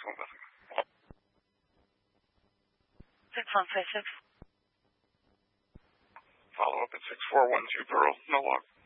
phone missing. 6156. Follow up at 6412 Pearl. No log.